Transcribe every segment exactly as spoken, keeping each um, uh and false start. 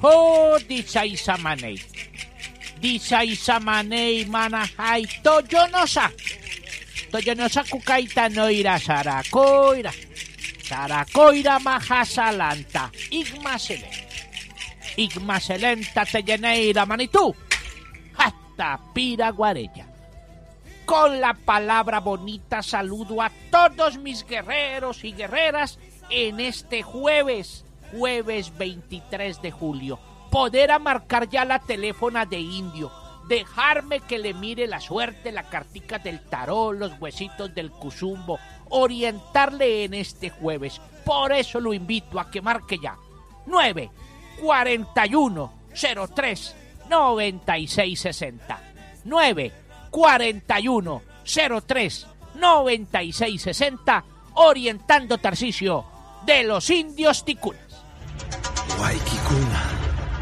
Oh, disaisamanei. Disaisamanei manajai toyonosa. Toyonosa kukaita noira sarakoira. Sarakoira majasalanta. Igmaselen. Igmaselenta teyeneira manitú. Hasta piraguarella. Con la palabra bonita saludo a todos mis guerreros y guerreras en este jueves, jueves veintitrés de julio. Poder marcar ya la teléfona de indio, dejarme que le mire la suerte, la cartica del tarot, los huesitos del cuzumbo, orientarle en este jueves. Por eso lo invito a que marque ya. nueve cuarenta y uno cero tres noventa y seis sesenta. nueve cuarenta y uno cero tres noventa y seis sesenta, orientando Tarcisio de los indios ticunas. Guayquicuna.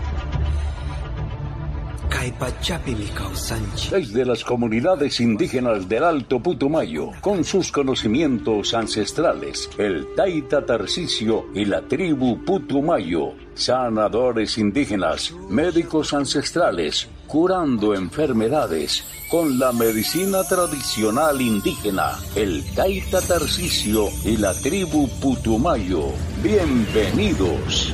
Desde las comunidades indígenas del Alto Putumayo, con sus conocimientos ancestrales, el Taita Tarcisio y la tribu Putumayo, sanadores indígenas, médicos ancestrales, curando enfermedades con la medicina tradicional indígena, el Taita Tarcisio y la tribu Putumayo. Bienvenidos.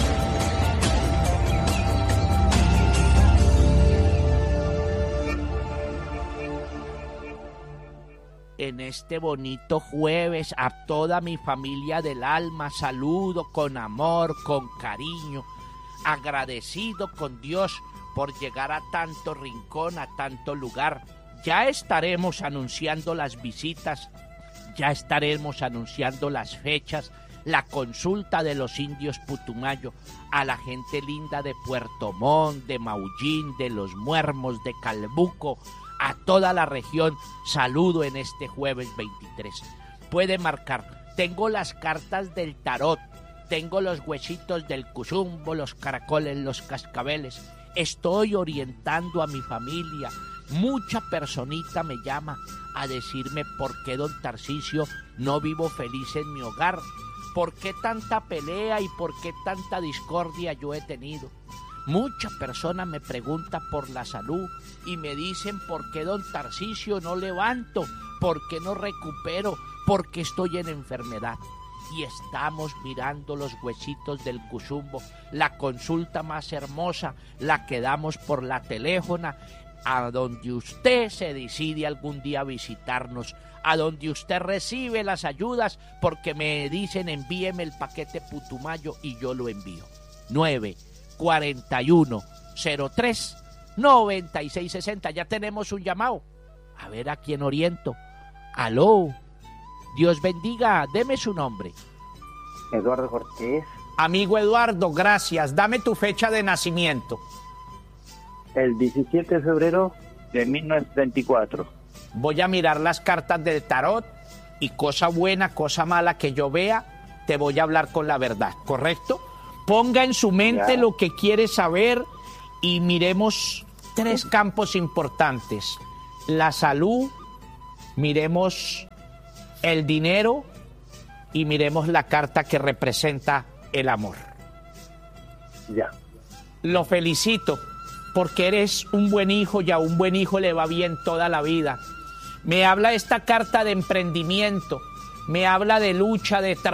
En este bonito jueves a toda mi familia del alma saludo con amor, con cariño, agradecido con Dios por llegar a tanto rincón, a tanto lugar. Ya estaremos anunciando las visitas, ya estaremos anunciando las fechas, la consulta de los indios Putumayo a la gente linda de Puerto Montt, de Maullín, de Los Muermos, de Calbuco, a toda la región, saludo en este jueves veintitrés. Puede marcar, tengo las cartas del tarot, tengo los huesitos del cuzumbo, los caracoles, los cascabeles, estoy orientando a mi familia. Mucha personita me llama a decirme por qué, don Tarcisio, no vivo feliz en mi hogar, por qué tanta pelea y por qué tanta discordia yo he tenido. Mucha persona me pregunta por la salud y me dicen por qué, don Tarcisio, no levanto, por qué no recupero, por qué estoy en enfermedad. Y estamos mirando los huesitos del cuzumbo, la consulta más hermosa, la que damos por la teléfona, a donde usted se decide algún día visitarnos, a donde usted recibe las ayudas, porque me dicen envíeme el paquete Putumayo y yo lo envío. nueve cuarenta y uno cero tres noventa y seis sesenta. Ya tenemos un llamado. A ver a quién oriento. Aló. Dios bendiga. Deme su nombre. Eduardo Cortés. Amigo Eduardo, gracias. Dame tu fecha de nacimiento. El diecisiete de febrero de mil novecientos veinticuatro. Voy a mirar las cartas del tarot y cosa buena, cosa mala que yo vea, te voy a hablar con la verdad, ¿correcto? Ponga en su mente ya lo que quiere saber y miremos tres campos importantes. La salud, miremos el dinero y miremos la carta que representa el amor. Ya. Lo felicito porque eres un buen hijo y a un buen hijo le va bien toda la vida. Me habla esta carta de emprendimiento, me habla de lucha, de trabajo.